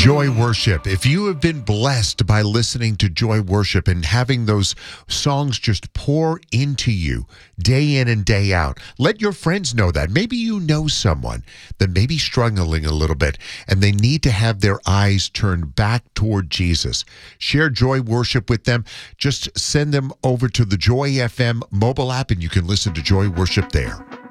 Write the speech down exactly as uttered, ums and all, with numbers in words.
Joy Worship. If you have been blessed by listening to Joy Worship and having those songs just pour into you day in and day out, let your friends know that. Maybe you know someone that may be struggling a little bit and they need to have their eyes turned back toward Jesus. Share Joy Worship with them. Just send them over to the Joy F M mobile app and you can listen to Joy Worship there.